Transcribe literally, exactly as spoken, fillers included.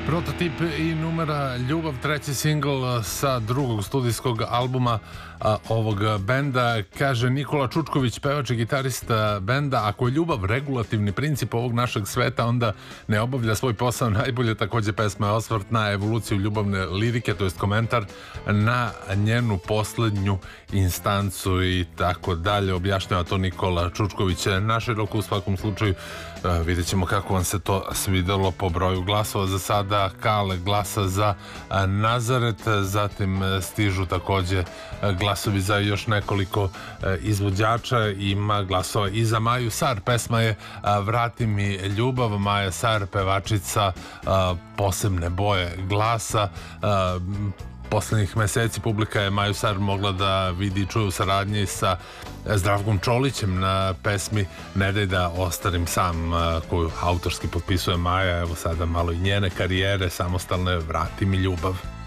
Prototip i numera Ljubav, treći singl sa drugog studijskog albuma a, ovog benda. Kaže Nikola Čučković, pevač i gitarista benda: ako je ljubav regulativni princip ovog našeg sveta, onda ne obavlja svoj posao najbolje. Takođe pesma je osvrt na evoluciju ljubavne lirike, to jest komentar na njenu poslednju instancu i tako dalje. Objašnjava to Nikola Čučković naširoko. U svakom slučaju vidjet ćemo kako vam se to svidelo po broju glasova. Za sada Kale glasa za Nazaret, zatim stižu takođe glasovi za još nekoliko izvođača. Ima glasova i za Maju Sar, pesma je Vrati mi ljubav. Maja Sar, pevačica posebne boje glasa. Poslednjih meseci publika je Maju Sar mogla da vidi i čuje u saradnji sa Zdravkom Čolićem na pesmi Ne daj da ostarim sam, koju autorski potpisuje Maja. Evo sada malo i njene karijere samostalne, Vrati mi ljubav.